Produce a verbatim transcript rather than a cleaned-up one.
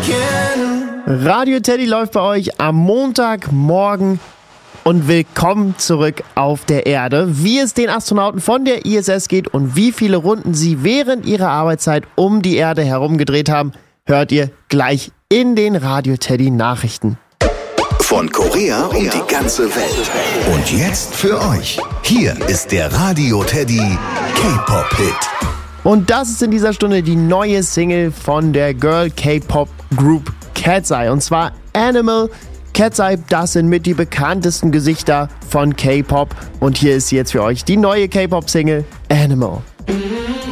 Radio Teddy läuft bei euch am Montagmorgen und willkommen zurück auf der Erde. Wie es den Astronauten von der I S S geht und wie viele Runden sie während ihrer Arbeitszeit um die Erde herum gedreht haben, hört ihr gleich in den Radio Teddy Nachrichten. Von Korea um die ganze Welt. Und jetzt für euch. Hier ist der Radio Teddy K-Pop-Hit. Und das ist in dieser Stunde die neue Single von der Girl K-Pop Group Cat's Eye. Und zwar Animal. Cat's Eye, das sind mit die bekanntesten Gesichter von K-Pop. Und hier ist jetzt für euch die neue K-Pop Single Animal.